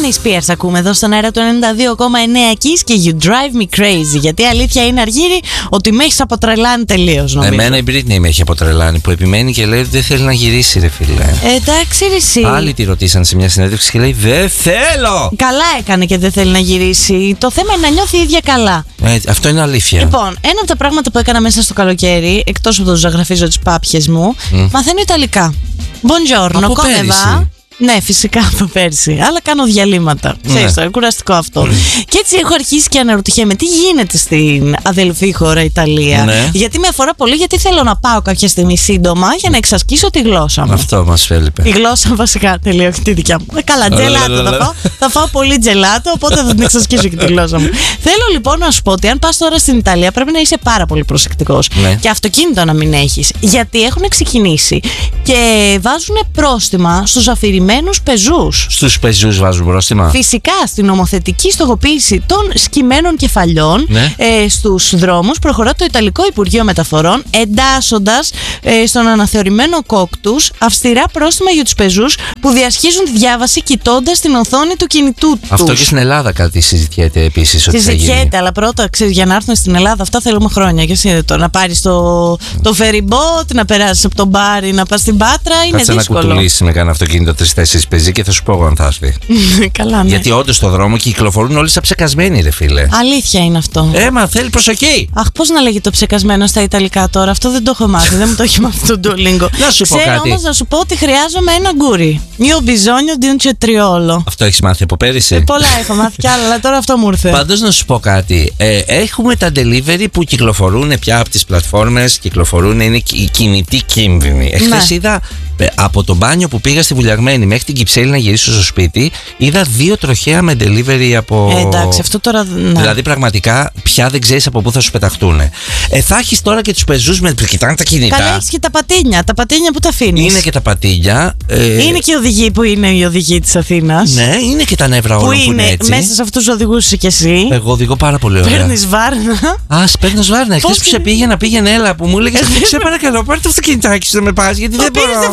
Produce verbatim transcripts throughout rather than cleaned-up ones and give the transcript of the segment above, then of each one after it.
Britney Spears ακούμε εδώ στον αέρα του ενενήντα δύο κόμμα εννέα Kiss και You Drive Me Crazy. Γιατί η αλήθεια είναι, Αργύρη, ότι με έχεις αποτρελάνει τελείως, νομίζω. Εμένα η Britney με έχει αποτρελάνει, που επιμένει και λέει ότι δεν θέλει να γυρίσει, ρε φίλε. Ε, εντάξει, ρε εσύ. Άλλοι τη ρωτήσαν σε μια συνέντευξη και λέει δεν θέλω. Καλά έκανε και δεν θέλει να γυρίσει. Το θέμα είναι να νιώθει η ίδια καλά. Ε, αυτό είναι αλήθεια. Λοιπόν, ένα από τα πράγματα που έκανα μέσα στο καλοκαίρι, εκτός από το ζωγραφίζω τις πάπιες μου, mm. μαθαίνω Ιταλικά. Buongiorno, come va? Ναι, φυσικά από πέρσι. Αλλά κάνω διαλύματα. Ναι. Ξέρεις το, κουραστικό αυτό. Mm. Και έτσι έχω αρχίσει και αναρωτιέμαι τι γίνεται στην αδελφή χώρα Ιταλία. Ναι. Γιατί με αφορά πολύ, γιατί θέλω να πάω κάποια στιγμή σύντομα για να εξασκήσω τη γλώσσα μου. Αυτό μας έλειπε. Η γλώσσα βασικά τελείω, όχι τη δικιά μου. Καλά, τζελάτο θα φάω. Θα φάω πολύ τζελάτο, οπότε θα την εξασκήσω και τη γλώσσα μου. Θέλω λοιπόν να σου πω ότι αν πας τώρα στην Ιταλία πρέπει να είσαι πάρα πολύ προσεκτικός. Ναι. Και αυτοκίνητο να μην έχεις. Γιατί έχουν ξεκινήσει και βάζουν πρόστιμα στους αφηρημένους πεζούς. Στους πεζούς βάζουν πρόστιμα. Φυσικά, στην νομοθετική στοχοποίηση των σκυμμένων κεφαλιών, ναι. ε, στους δρόμους προχωρά το Ιταλικό Υπουργείο Μεταφορών, εντάσσοντας ε, στον αναθεωρημένο κόκτους αυστηρά πρόστιμα για τους πεζούς που διασχίζουν τη διάβαση κοιτώντας την οθόνη του κινητού τους. Αυτό και στην Ελλάδα κάτι συζητιέται επίσης ότι θα γίνει. Συζητιέται, αλλά πρώτα ξέρεις, για να έρθουν στην Ελλάδα αυτά θέλουμε χρόνια. Και εσύ το, να πάρεις το, το φεριμπότ, να περάσεις από τον Μπάρι, να πας στην Πάτρα, είναι Κάτσε δύσκολο. Να κουτουλήσεις με κανένα αυτοκίνητο τρεις-τέσσερις πεζοί και θα σου πω εγώ αν θα έρθει. Καλά, ναι. Γιατί όντως στο δρόμο κυκλοφορούν όλοι σαν ψεκασμένοι, ρε φίλε. Αλήθεια είναι αυτό. Έμα, θέλει προσοχή. Αχ, πώς να λέγεται το ψεκασμένο στα Ιταλικά τώρα, αυτό δεν το έχω μάθει, δεν μου το έχει μάθει το Duolingo. Να σου πω Ξέρω κάτι. όμως να σου πω ότι χρειάζομαι ένα γκούρι. Io bisogno di un cetriolo. Αυτό έχεις μάθει από πέρυσι. Ε, πολλά έχω μάθει κι άλλα, αλλά τώρα αυτό μου ήρθε. Πάντως να σου πω κάτι. Ε, έχουμε τα delivery που κυκλοφορούν πια από τις πλατφόρμες, κυκλοφορούν, είναι κινητοί κίνδυνοι. Εχθές ναι. είδα. Από το μπάνιο που πήγα στη Βουλιαγμένη μέχρι την Κυψέλη να γυρίσω στο σπίτι, είδα δύο τροχαία με delivery από. Ε, εντάξει, αυτό τώρα. Ναι. Δηλαδή, πραγματικά πια δεν ξέρεις από πού θα σου πεταχτούν. Ε, θα έχεις τώρα και τους πεζούς με που κοιτάνε τα κινητά. Καλά, έχεις και τα πατίνια. Τα πατίνια που τα αφήνεις. Είναι και τα πατίνια. Ε... Είναι και οι οδηγοί που είναι οι οδηγοί της Αθήνας. Ναι, είναι και τα νεύρα όλων που, που είναι έτσι. Μέσα σε αυτούς τους οδηγούς είσαι κι εσύ. Εγώ οδηγώ πάρα πολύ ωραία. Παίρνεις βάρνα. Α, παίρνω βάρνα. Χθες που σε πήγαινα, πήγαινε έλα που μου έλεγε. Σε παρακαλώ, πάρε το αυτοκινητάκι σου να με πας, γιατί δεν μπορώ.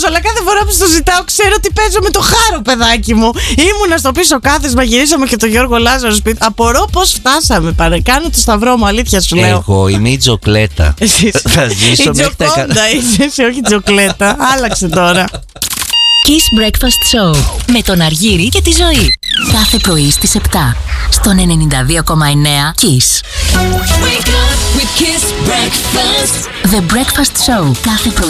Εγώ είμαι η Τζοκλέτα. Θα ζήσω μέχρι τα εκατό. Είσαι εσύ, όχι Τζοκλέτα. Άλλαξε τώρα. Kiss Breakfast Show με τον Αργύρη και τη Ζωή. Κάθε πρωί στις επτά στον ενενήντα δύο κόμμα εννέα Kiss. Wake up with Kiss Breakfast. The Breakfast Show κάθε πρωί